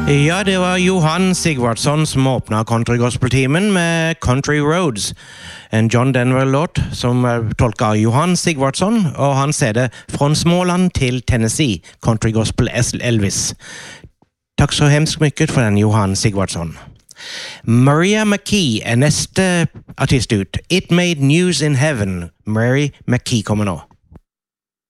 Ja, det var Johan Sigvardsson som åpnet Country Gospel-timen med Country Roads. En John Denver-låt som tolket av Johan Sigvardsson, og han ser det fra Småland til Tennessee, Country Gospel Elvis. Takk så hemskt mycket for den, Johan Sigvardsson. Maria McKee er neste artist ut. It Made News in Heaven. Mary McKee kommer nå.